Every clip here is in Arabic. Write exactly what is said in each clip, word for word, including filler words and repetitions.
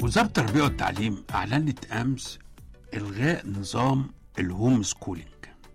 وزارة التربية والتعليم أعلنت أمس إلغاء نظام الهوم سكولينج.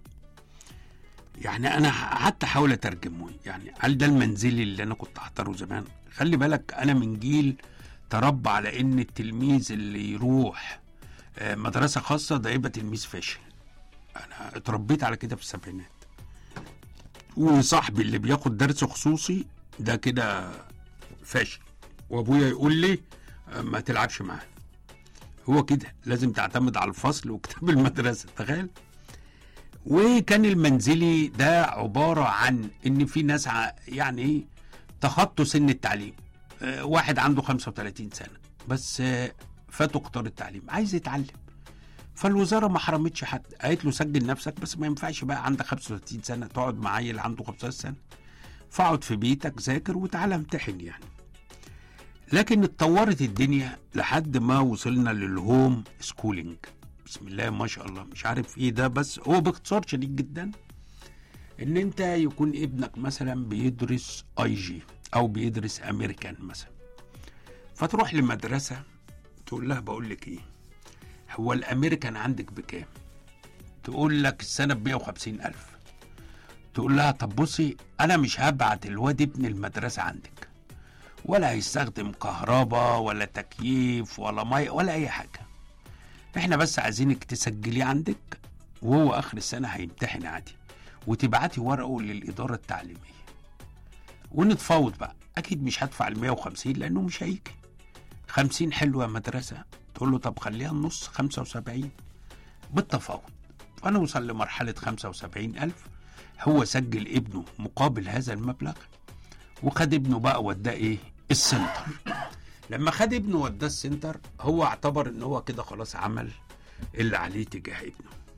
يعني أنا قعدت أحاول أترجمه، يعني هل ده المنزلي اللي أنا كنت أحضره زمان؟ خلي بالك أنا من جيل تربى على إن التلميذ اللي يروح مدرسة خاصة ده يبقى تلميذ فاشل. أنا اتربيت على كده في السبعينات، وصاحبي اللي بياخد درس خصوصي ده كده فاشل، وأبويا يقول لي ما تلعبش معاه، هو كده لازم تعتمد على الفصل وكتاب المدرسة. تخيل. وكان المنزلي ده عبارة عن ان في ناس يعني ايه تخطوا سن التعليم، اه واحد عنده خمسة وثلاثين سنة بس اه فاته قطار التعليم عايز يتعلم، فالوزارة ما حرمتش حد، قالت له سجل نفسك بس ما ينفعش بقى عندك خمسة وثلاثين سنة تقعد مع عيل عنده خمسة عشر سنة، فاقعد في بيتك ذاكر وتعالى امتحن يعني. لكن اتطورت الدنيا لحد ما وصلنا للهوم سكولينج. بسم الله ما شاء الله، مش عارف ايه ده، بس هو باختصار شديد جدا ان انت يكون ابنك مثلا بيدرس اي جي او بيدرس امريكان مثلا، فتروح لمدرسة تقول لها بقول لك ايه، هو الامريكان عندك بكام؟ تقول لك السنة ب مية وخمسين الف. تقول لها طب بصي انا مش هبعت الواد ابن المدرسة عندك، ولا هيستخدم كهرباء ولا تكييف ولا ميه ولا اي حاجه، احنا بس عايزينك تسجليه عندك وهو اخر السنه هيمتحن عادي، وتبعتي ورقه للاداره التعليميه ونتفاوض بقى. اكيد مش هدفع ال مية وخمسين لانه مش هيجي. خمسين حلوه مدرسه، تقول له طب خليها النص خمسة وسبعين بالتفاوض، فنوصل لمرحله خمسة وسبعين الف. هو سجل ابنه مقابل هذا المبلغ، وخد ابنه بقى وداه ايه السنتر. لما خد ابنه وداه السنتر هو اعتبر ان هو كده خلاص عمل اللي عليه تجاه ابنه.